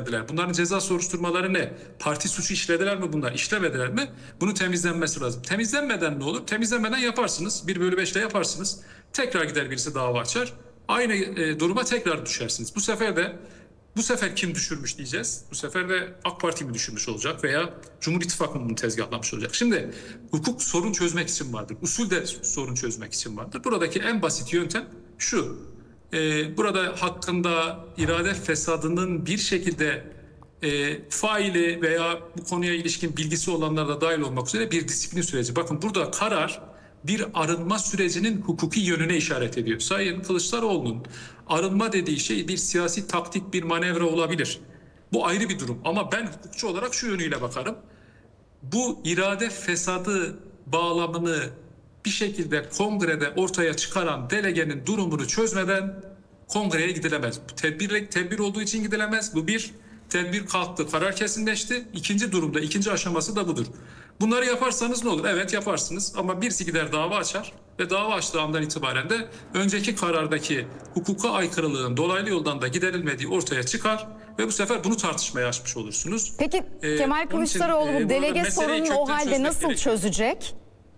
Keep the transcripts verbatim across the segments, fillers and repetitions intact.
verdiler? Bunların ceza soruşturmaları ne? Parti suçu işlediler mi bunlar? İşlemediler mi? Bunu temizlenmesi lazım. Temizlenmeden ne olur? Temizlenmeden yaparsınız. bir bölü beşte yaparsınız. Tekrar gider birisi dava açar. Aynı e, duruma tekrar düşersiniz. Bu sefer de bu sefer kim düşürmüş diyeceğiz. Bu sefer de AK Parti mi düşürmüş olacak veya Cumhur İttifakı mı bunu tezgahlamış olacak? Şimdi hukuk sorun çözmek için vardır. Usul de sorun çözmek için vardır. Buradaki en basit yöntem şu. Ee, burada hakkında irade fesadının bir şekilde e, faili veya bu konuya ilişkin bilgisi olanlar da dahil olmak üzere bir disiplin süreci. Bakın burada karar bir arınma sürecinin hukuki yönüne işaret ediyor. Sayın Kılıçdaroğlu'nun arınma dediği şey bir siyasi taktik, bir manevra olabilir. Bu ayrı bir durum ama ben hukukçu olarak şu yönüyle bakarım. Bu irade fesadı bağlamını bir şekilde kongrede ortaya çıkaran delegenin durumunu çözmeden kongreye gidilemez. Bu tedbir, tedbir olduğu için gidilemez. Bu bir, tedbir kalktı, karar kesinleşti. İkinci durumda, ikinci aşaması da budur. Bunları yaparsanız ne olur? Evet yaparsınız ama birisi gider dava açar ve dava açtığı andan itibaren de önceki karardaki hukuka aykırılığın dolaylı yoldan da giderilmediği ortaya çıkar ve bu sefer bunu tartışmaya açmış olursunuz. Peki ee, Kemal Kılıçdaroğlu için, bu e, delege sorununu o halde nasıl gerekiyor. çözecek?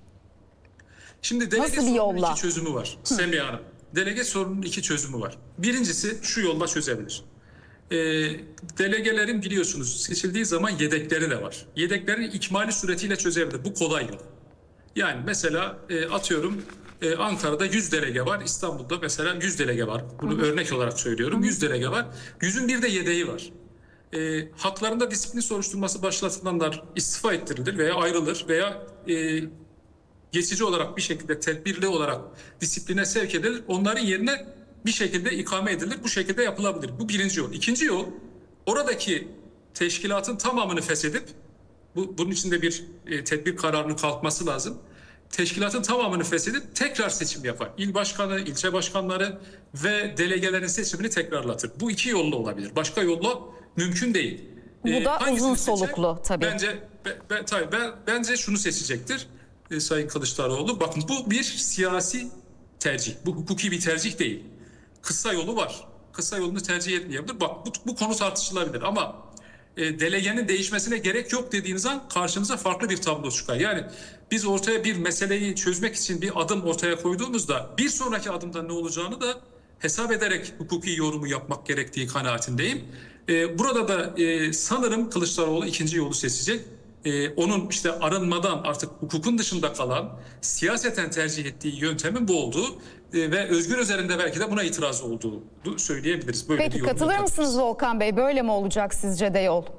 Şimdi delege nasıl bir sorunun yolla? iki çözümü var Semiha Hanım. Delege sorunun iki çözümü var. Birincisi şu yolla çözebilir. E, delegelerin biliyorsunuz seçildiği zaman yedekleri de var. Yedeklerin ikmali suretiyle çözebilir. Bu kolay yol. Yani mesela e, atıyorum e, Ankara'da yüz delege var. İstanbul'da mesela yüz delege var. Bunu Hı-hı. örnek olarak söylüyorum. yüz delege var. yüzün bir de yedeği var. E, haklarında disiplin soruşturması başlatılanlar istifa ettirilir veya ayrılır veya e, geçici olarak bir şekilde tedbirli olarak disipline sevk edilir. Onların yerine bir şekilde ikame edilir. Bu şekilde yapılabilir. Bu birinci yol. İkinci yol, oradaki teşkilatın tamamını feshedip, bu, bunun için de bir e, tedbir kararının kalkması lazım. Teşkilatın tamamını feshedip tekrar seçim yapar. İl başkanı, ilçe başkanları ve delegelerin seçimini tekrarlatır. Bu iki yolla olabilir. Başka yolla mümkün değil. Bu da ee, uzun soluklu seçer? Tabii. Bence, be, be, tabii ben, bence şunu seçecektir. E, Sayın Kılıçdaroğlu. Bakın bu bir siyasi tercih. Bu hukuki bir tercih değil. Kısa yolu var. Kısa yolunu tercih etmeyebilir. Bak bu, bu konu tartışılabilir ama e, delegenin değişmesine gerek yok dediğiniz an karşınıza farklı bir tablo çıkar. Yani biz ortaya bir meseleyi çözmek için bir adım ortaya koyduğumuzda bir sonraki adımda ne olacağını da hesap ederek hukuki yorumu yapmak gerektiği kanaatindeyim. E, burada da e, sanırım Kılıçdaroğlu ikinci yolu seçecek. Ee, onun işte arınmadan artık hukukun dışında kalan siyaseten tercih ettiği yöntemin bu olduğu e, ve Özgür üzerinde belki de buna itiraz olduğu söyleyebiliriz. Böyle Peki katılır mısınız Volkan Bey? Böyle mi olacak sizce de yol?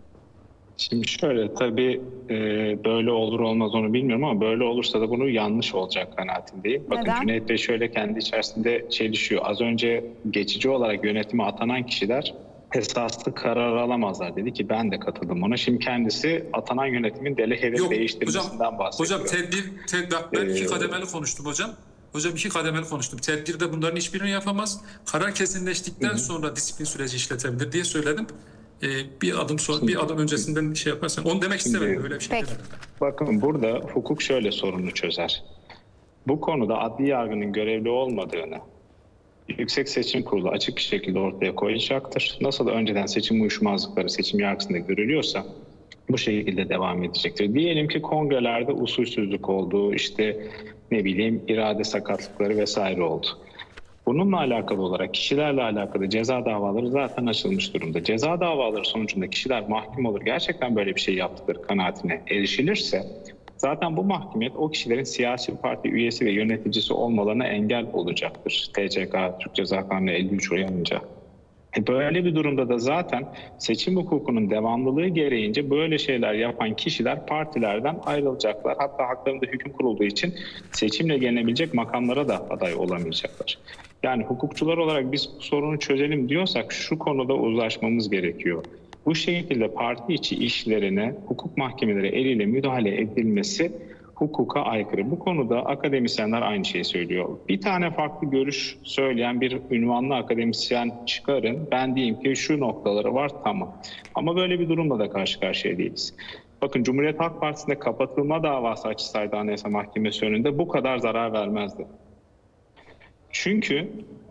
Şimdi şöyle tabii e, böyle olur olmaz onu bilmiyorum ama böyle olursa da bunu yanlış olacak kanaatindeyim. Bakın Neden? Cüneyt Bey şöyle kendi içerisinde çelişiyor. Az önce geçici olarak yönetime atanan kişiler esaslı karar alamazlar dedi ki ben de katıldım ona. Şimdi kendisi atanan yönetimin delegeleri değiştirmesinden hocam, bahsediyor. Hocam tedbir, tedbir ben ee, iki kademeli konuştum hocam. Hocam iki kademeli konuştum. Tedbirde bunların hiçbirini yapamaz. Karar kesinleştikten hı. sonra disiplin süreci işletebilir diye söyledim. Ee, bir adım sonra şimdi, bir adım öncesinden şey yaparsan onu demek şimdi, istemedim öyle bir şey demedim. Bakın burada hukuk şöyle sorunu çözer. Bu konuda adli yargının görevli olmadığını Yüksek Seçim Kurulu açık bir şekilde ortaya koyacaktır. Nasıl önceden seçim uyuşmazlıkları seçim yargısında görülüyorsa bu şekilde devam edecektir. Diyelim ki kongrelerde usulsüzlük oldu, işte ne bileyim irade sakatlıkları vesaire oldu. Bununla alakalı olarak kişilerle alakalı ceza davaları zaten açılmış durumda. Ceza davaları sonucunda kişiler mahkum olur. Gerçekten böyle bir şey yaptıkları kanaatine erişilirse zaten bu mahkumiyet o kişilerin siyasi parti üyesi ve yöneticisi olmalarına engel olacaktır. T C K, Türk Ceza Kanunu elli üç uyarınca. E böyle bir durumda da zaten seçim hukukunun devamlılığı gereğince böyle şeyler yapan kişiler partilerden ayrılacaklar. Hatta haklarında hüküm kurulduğu için seçimle gelinebilecek makamlara da aday olamayacaklar. Yani hukukçular olarak biz bu sorunu çözelim diyorsak şu konuda uzlaşmamız gerekiyor. Bu şekilde parti içi işlerine hukuk mahkemeleri eliyle müdahale edilmesi hukuka aykırı. Bu konuda akademisyenler aynı şeyi söylüyor. Bir tane farklı görüş söyleyen bir ünvanlı akademisyen çıkarın. Ben diyeyim ki şu noktaları var tamam. Ama böyle bir durumla da karşı karşıya değiliz. Bakın Cumhuriyet Halk Partisi'nde kapatılma davası açsaydı Anayasa Mahkemesi önünde bu kadar zarar vermezdi. Çünkü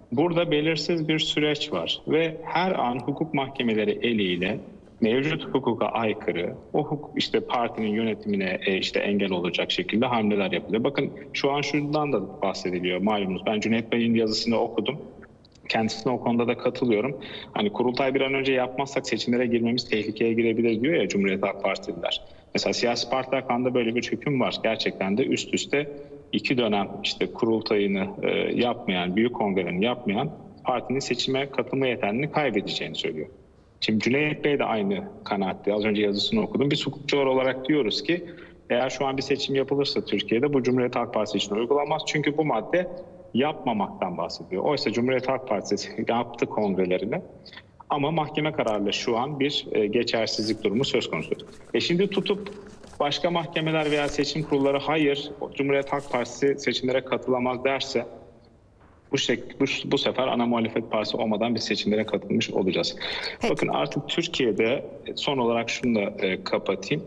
Burada belirsiz bir süreç var ve her an hukuk mahkemeleri eliyle mevcut hukuka aykırı, o hukuk işte partinin yönetimine e, işte engel olacak şekilde hamleler yapılıyor. Bakın şu an şundan da bahsediliyor malumunuz. Ben Cüneyt Bey'in yazısını okudum. Kendisine o konuda da katılıyorum. Hani kurultay bir an önce yapmazsak seçimlere girmemiz tehlikeye girebilir diyor ya Cumhuriyet Halk Partililer. Mesela siyasi partiler kanunda böyle bir hüküm var. Gerçekten de üst üste iki dönem işte kurultayını e, yapmayan, büyük kongreni yapmayan partinin seçime katılma yeterliliğini kaybedeceğini söylüyor. Şimdi Cüneyt Bey de aynı kanaatte. Az önce yazısını okudum. Biz hukukçular olarak diyoruz ki eğer şu an bir seçim yapılırsa Türkiye'de bu Cumhuriyet Halk Partisi için uygulanmaz. Çünkü bu madde yapmamaktan bahsediyor. Oysa Cumhuriyet Halk Partisi yaptı kongrelerini ama mahkeme kararıyla şu an bir e, geçersizlik durumu söz konusu. E şimdi tutup başka mahkemeler veya seçim kurulları hayır Cumhuriyet Halk Partisi seçimlere katılamaz derse bu, şek bu, bu sefer ana muhalefet partisi olmadan bir seçimlere katılmış olacağız. Peki. Bakın artık Türkiye'de son olarak şunu da e, kapatayım.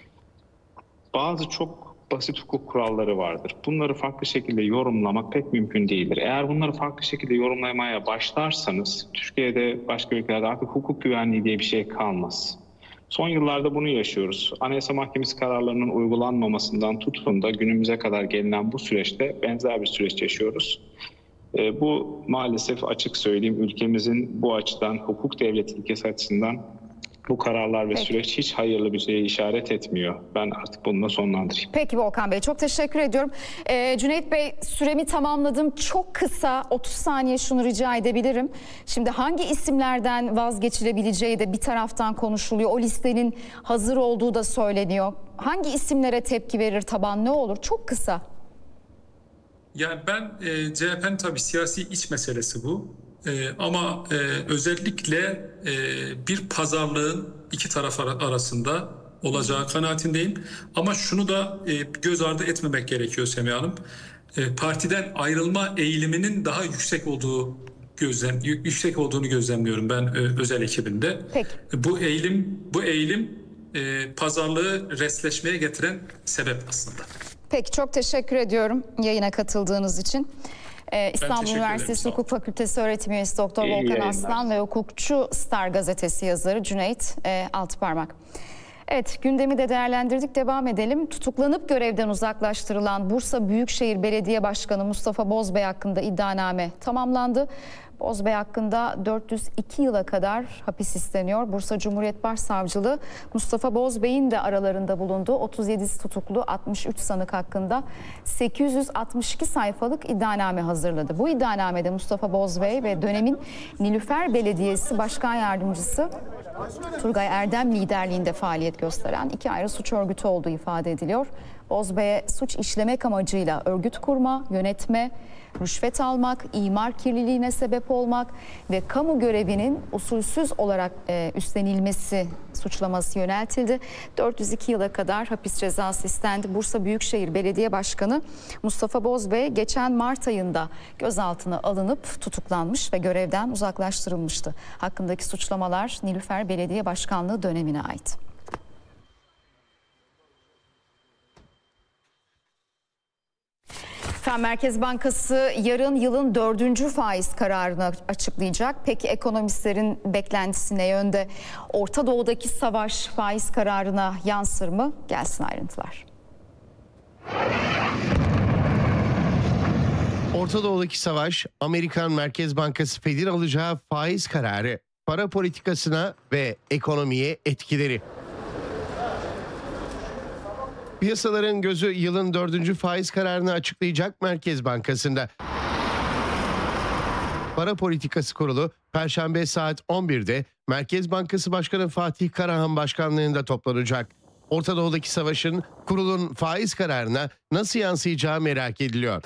Bazı çok basit hukuk kuralları vardır. Bunları farklı şekilde yorumlamak pek mümkün değildir. Eğer bunları farklı şekilde yorumlamaya başlarsanız Türkiye'de başka ülkelerde artık hukuk güvenliği diye bir şey kalmaz. Son yıllarda bunu yaşıyoruz. Anayasa Mahkemesi kararlarının uygulanmamasından tutun da günümüze kadar gelinen bu süreçte benzer bir süreç yaşıyoruz. E, bu maalesef açık söyleyeyim ülkemizin bu açıdan hukuk devleti ilkesi açısından bu kararlar ve Peki. süreç hiç hayırlı bir şeye işaret etmiyor. Ben artık bununla sonlandırayım. Peki Volkan Bey, çok teşekkür ediyorum. Ee, Cüneyt Bey, süremi tamamladım. Çok kısa otuz saniye şunu rica edebilirim. Şimdi hangi isimlerden vazgeçilebileceği de bir taraftan konuşuluyor. O listenin hazır olduğu da söyleniyor. Hangi isimlere tepki verir taban, ne olur? Çok kısa. Yani ben e, C H P'nin tabii siyasi iç meselesi bu. E, ama e, özellikle e, bir pazarlığın iki taraf ara- arasında olacağı kanaatindeyim. Ama şunu da e, göz ardı etmemek gerekiyor Semiha Hanım. E, partiden ayrılma eğiliminin daha yüksek olduğu gözlem yü- yüksek olduğunu gözlemliyorum ben e, özel ekibinde. Peki. Bu eğilim bu eğilim e, pazarlığı resleşmeye getiren sebep aslında. Peki, çok teşekkür ediyorum yayına katıldığınız için. Ee, İstanbul teşekkür Üniversitesi ederim, sağ olun. Hukuk Fakültesi öğretim üyesi Doktor İyi Volkan yayınlar. Aslan ve hukukçu Star Gazetesi yazarı Cüneyt e, Altıparmak. Evet, gündemi de değerlendirdik. Devam edelim. Tutuklanıp görevden uzaklaştırılan Bursa Büyükşehir Belediye Başkanı Mustafa Bozbey hakkında iddianame tamamlandı. Bozbey hakkında dört yüz iki yıla kadar hapis isteniyor. Bursa Cumhuriyet Başsavcılığı Mustafa Bozbey'in de aralarında bulunduğu otuz yedisi tutuklu altmış üç sanık hakkında sekiz yüz altmış iki sayfalık iddianame hazırladı. Bu iddianamede Mustafa Bozbey ve dönemin Nilüfer Belediyesi Başkan Yardımcısı Turgay Erdem liderliğinde faaliyet gösteren iki ayrı suç örgütü olduğu ifade ediliyor. Bozbey'e suç işlemek amacıyla örgüt kurma, yönetme, rüşvet almak, imar kirliliğine sebep olmak ve kamu görevinin usulsüz olarak e, üstlenilmesi suçlaması yöneltildi. dört yüz iki yıla kadar hapis cezası istendi. Bursa Büyükşehir Belediye Başkanı Mustafa Bozbey geçen Mart ayında gözaltına alınıp tutuklanmış ve görevden uzaklaştırılmıştı. Hakkındaki suçlamalar Nilüfer Belediye Başkanlığı dönemine ait. Efendim, Merkez Bankası yarın yılın dördüncü faiz kararını açıklayacak. Peki ekonomistlerin beklentisi ne yönde? Orta Doğu'daki savaş faiz kararına yansır mı? Gelsin ayrıntılar. Orta Doğu'daki savaş, Amerikan Merkez Bankası Fed'in alacağı faiz kararı, para politikasına ve ekonomiye etkileri. Piyasaların gözü yılın dördüncü faiz kararını açıklayacak Merkez Bankası'nda. Para Politikası Kurulu Perşembe saat on birde Merkez Bankası Başkanı Fatih Karahan başkanlığında toplanacak. Orta Doğu'daki savaşın kurulun faiz kararına nasıl yansıyacağı merak ediliyor.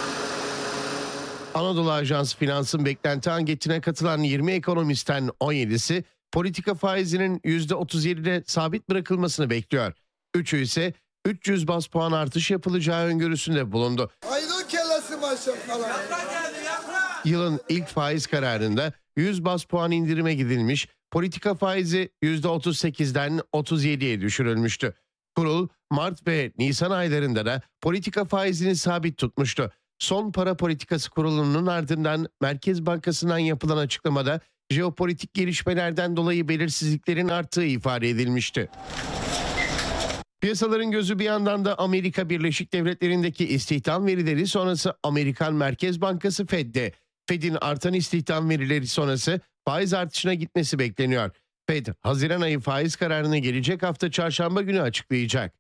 Anadolu Ajansı Finans'ın beklenti anketine katılan yirmi ekonomistten on yedisi politika faizinin yüzde otuz yedide sabit bırakılmasını bekliyor. Üçü ise üç yüz baz puan artış yapılacağı öngörüsünde bulundu. Aydın kellesi maşallah. Yılın ilk faiz kararında yüz baz puan indirime gidilmiş, politika faizi yüzde otuz sekizden otuz yediye düşürülmüştü. Kurul Mart ve Nisan aylarında da politika faizini sabit tutmuştu. son para politikası kurulunun ardından Merkez Bankası'ndan yapılan açıklamada jeopolitik gelişmelerden dolayı belirsizliklerin arttığı ifade edilmişti. Piyasaların gözü bir yandan da Amerika Birleşik Devletleri'ndeki istihdam verileri sonrası Amerikan Merkez Bankası Fed'de. Fed'in artan istihdam verileri sonrası faiz artışına gitmesi bekleniyor. Fed, Haziran ayı faiz kararını gelecek hafta çarşamba günü açıklayacak.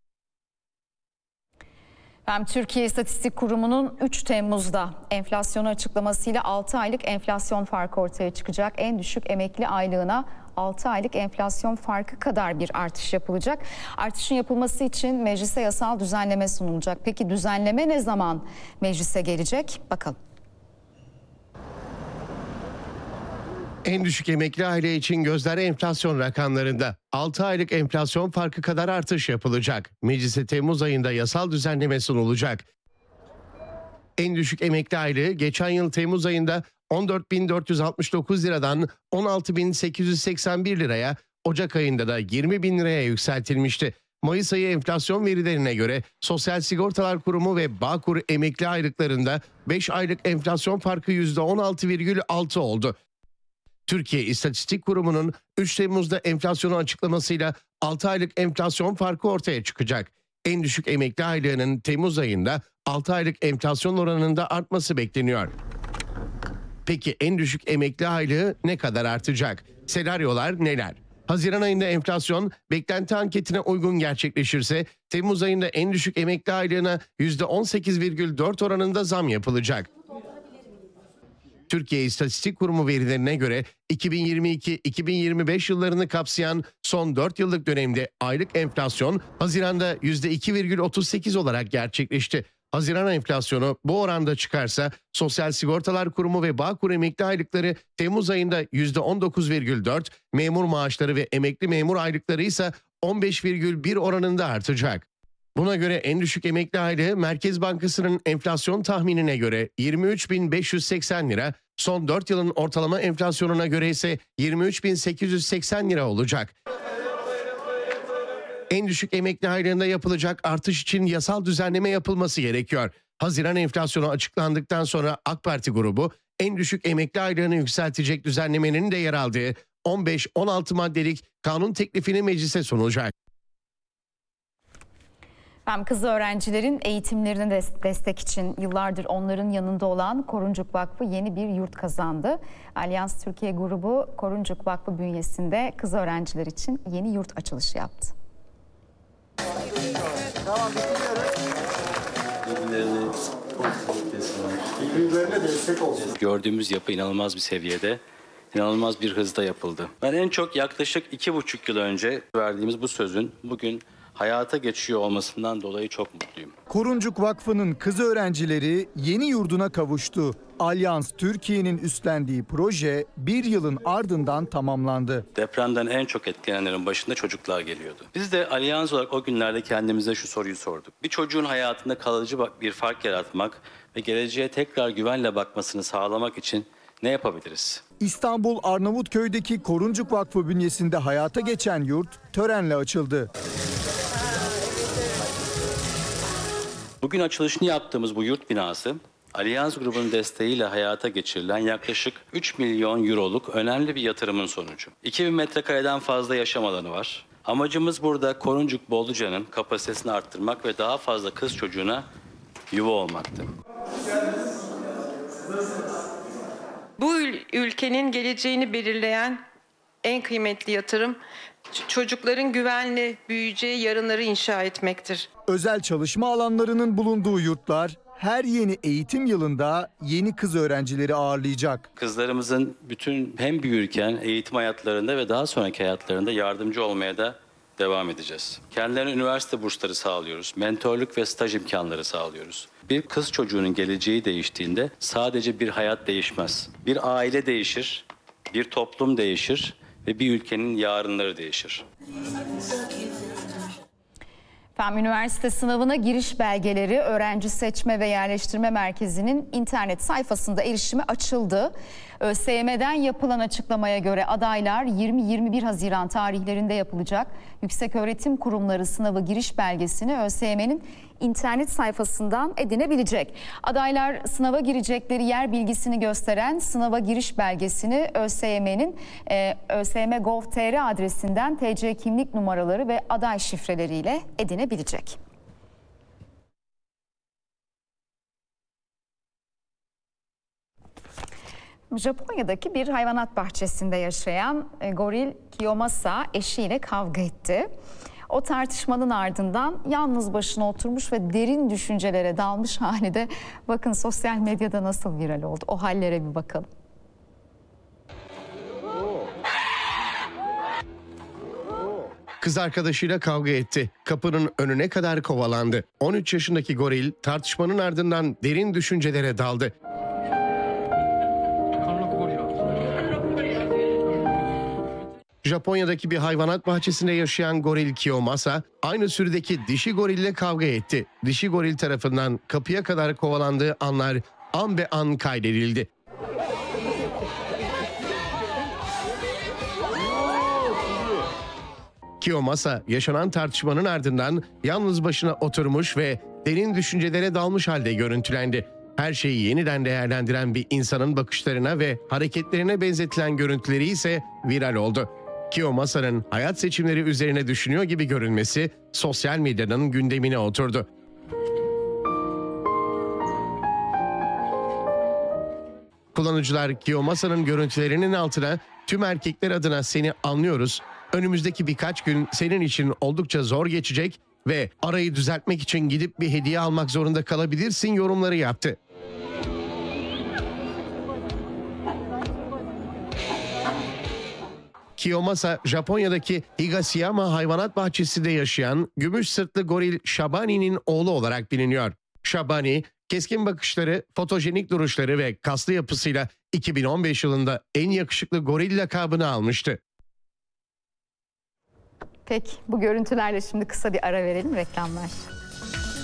Hem Türkiye İstatistik Kurumu'nun üç Temmuz'da enflasyonu açıklamasıyla altı aylık enflasyon farkı ortaya çıkacak. En düşük emekli aylığına altı aylık enflasyon farkı kadar bir artış yapılacak. Artışın yapılması için meclise yasal düzenleme sunulacak. Peki düzenleme ne zaman meclise gelecek? Bakalım. En düşük emekli aile için gözler enflasyon rakamlarında. altı aylık enflasyon farkı kadar artış yapılacak. Meclise Temmuz ayında yasal düzenleme sunulacak. En düşük emekli aylığı geçen yıl Temmuz ayında on dört bin dört yüz altmış dokuz liradan on altı bin sekiz yüz seksen bir liraya, Ocak ayında da yirmi bin liraya yükseltilmişti. Mayıs ayı enflasyon verilerine göre Sosyal Sigortalar Kurumu ve Bağkur emekli aylıklarında beş aylık enflasyon farkı yüzde on altı virgül altı oldu. Türkiye İstatistik Kurumu'nun üç Temmuz'da enflasyonu açıklamasıyla altı aylık enflasyon farkı ortaya çıkacak. En düşük emekli aylığının Temmuz ayında altı aylık enflasyon oranında artması bekleniyor. Peki en düşük emekli aylığı ne kadar artacak? Senaryolar neler? Haziran ayında enflasyon beklenti anketine uygun gerçekleşirse Temmuz ayında en düşük emekli aylığına yüzde on sekiz virgül dört oranında zam yapılacak. Türkiye İstatistik Kurumu verilerine göre iki bin yirmi iki iki bin yirmi beş yıllarını kapsayan son dört yıllık dönemde aylık enflasyon Haziran'da yüzde iki virgül otuz sekiz olarak gerçekleşti. Haziran enflasyonu bu oranda çıkarsa Sosyal Sigortalar Kurumu ve Bağkur emekli aylıkları Temmuz ayında yüzde on dokuz virgül dört, memur maaşları ve emekli memur aylıkları ise on beş virgül bir oranında artacak. Buna göre en düşük emekli aylığı Merkez Bankası'nın enflasyon tahminine göre yirmi üç bin beş yüz seksen lira, son dört yılın ortalama enflasyonuna göre ise yirmi üç bin sekiz yüz seksen lira olacak. En düşük emekli aylığında yapılacak artış için yasal düzenleme yapılması gerekiyor. Haziran enflasyonu açıklandıktan sonra AK Parti grubu en düşük emekli aylığını yükseltecek düzenlemenin de yer aldığı on beş on altı maddelik kanun teklifini meclise sunacak. Hem kız öğrencilerin eğitimlerine destek için yıllardır onların yanında olan Koruncuk Vakfı yeni bir yurt kazandı. Alyans Türkiye grubu Koruncuk Vakfı bünyesinde kız öğrenciler için yeni yurt açılışı yaptı. Gördüğümüz yapı inanılmaz bir seviyede, inanılmaz bir hızda yapıldı. Ben en çok yaklaşık iki buçuk yıl önce verdiğimiz bu sözün bugün hayata geçiyor olmasından dolayı çok mutluyum. Koruncuk Vakfı'nın kız öğrencileri yeni yurduna kavuştu. Alyans Türkiye'nin üstlendiği proje bir yılın ardından tamamlandı. Depremden en çok etkilenenlerin başında çocuklar geliyordu. Biz de Alyans olarak o günlerde kendimize şu soruyu sorduk. Bir çocuğun hayatında kalıcı bir fark yaratmak ve geleceğe tekrar güvenle bakmasını sağlamak için ne yapabiliriz? İstanbul Arnavutköy'deki Koruncuk Vakfı bünyesinde hayata geçen yurt törenle açıldı. Bugün açılışını yaptığımız bu yurt binası, Alyans grubunun desteğiyle hayata geçirilen yaklaşık üç milyon euroluk önemli bir yatırımın sonucu. iki bin metrekareden fazla yaşam alanı var. Amacımız burada Koruncuk Bolluca'nın kapasitesini arttırmak ve daha fazla kız çocuğuna yuva olmaktı. Bu ülkenin geleceğini belirleyen en kıymetli yatırım çocukların güvenli büyüyeceği yarınları inşa etmektir. Özel çalışma alanlarının bulunduğu yurtlar her yeni eğitim yılında yeni kız öğrencileri ağırlayacak. Kızlarımızın bütün hem büyürken eğitim hayatlarında ve daha sonraki hayatlarında yardımcı olmaya da devam edeceğiz. Kendilerine üniversite bursları sağlıyoruz. Mentorluk ve staj imkanları sağlıyoruz. Bir kız çocuğunun geleceği değiştiğinde sadece bir hayat değişmez. Bir aile değişir, bir toplum değişir ve bir ülkenin yarınları değişir. Fen Üniversite sınavına giriş belgeleri Öğrenci Seçme ve Yerleştirme Merkezi'nin internet sayfasında erişime açıldı. ÖSYM'den yapılan açıklamaya göre adaylar yirmi yirmi bir Haziran tarihlerinde yapılacak Yükseköğretim Kurumları sınavı giriş belgesini ÖSYM'nin internet sayfasından edinebilecek. Adaylar sınava girecekleri yer bilgisini gösteren sınava giriş belgesini ÖSYM'nin e, ÖSYM nokta gov nokta tr adresinden T C kimlik numaraları ve aday şifreleriyle edinebilecek. Japonya'daki bir hayvanat bahçesinde yaşayan goril Kiyomasa eşiyle kavga etti. O tartışmanın ardından yalnız başına oturmuş ve derin düşüncelere dalmış hali de bakın sosyal medyada nasıl viral oldu. O hallere bir bakalım. Kız arkadaşıyla kavga etti. Kapının önüne kadar kovalandı. on üç yaşındaki goril tartışmanın ardından derin düşüncelere daldı. Japonya'daki bir hayvanat bahçesinde yaşayan goril Kiyomasa aynı sürüdeki dişi gorille kavga etti. Dişi goril tarafından kapıya kadar kovalandığı anlar an be an kaydedildi. Kiyomasa yaşanan tartışmanın ardından yalnız başına oturmuş ve derin düşüncelere dalmış halde görüntülendi. Her şeyi yeniden değerlendiren bir insanın bakışlarına ve hareketlerine benzetilen görüntüleri ise viral oldu. Kiyomasa'nın hayat seçimleri üzerine düşünüyor gibi görünmesi sosyal medyanın gündemine oturdu. Kullanıcılar Kiyomasa'nın görüntülerinin altına "Tüm erkekler adına seni anlıyoruz. Önümüzdeki birkaç gün senin için oldukça zor geçecek ve arayı düzeltmek için gidip bir hediye almak zorunda kalabilirsin" yorumları yaptı. Kiyomasa, Japonya'daki Higashiyama hayvanat bahçesinde yaşayan gümüş sırtlı goril Shabani'nin oğlu olarak biliniyor. Shabani, keskin bakışları, fotojenik duruşları ve kaslı yapısıyla iki bin on beş yılında en yakışıklı goril lakabını almıştı. Peki bu görüntülerle şimdi kısa bir ara verelim, reklamlar.